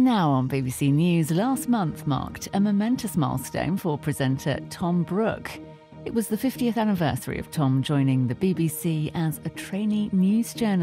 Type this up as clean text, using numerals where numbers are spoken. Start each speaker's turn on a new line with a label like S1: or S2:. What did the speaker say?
S1: Now on BBC News, last month marked a momentous milestone for presenter Tom Brooke. It was the 50th anniversary of Tom joining the BBC as a trainee news journalist.